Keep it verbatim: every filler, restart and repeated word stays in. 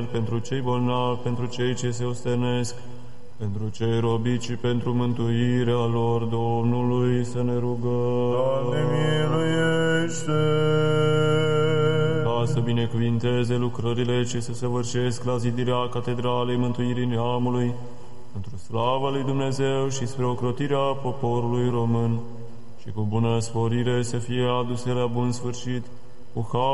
pentru cei bolnavi, pentru cei ce se ostenesc, pentru cei robiți și pentru mântuirea lor, Domnului să ne rugăm. Doamne, miluiește! Ca să binecuvinteze lucrările ce se săvârșesc la zidirea Catedralei Mântuirii Neamului, pentru slava lui Dumnezeu și spre ocrotirea poporului român, și cu bună sporire să fie aduse la bun sfârșit, cu